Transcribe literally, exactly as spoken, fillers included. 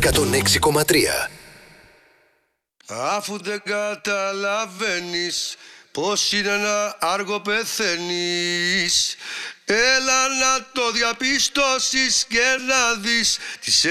εκατόν έξι κόμμα τρία. Αφού δεν καταλαβαίνεις πως είναι να άργο πεθαίνεις, έλα να το διαπιστώσεις και να δεις τις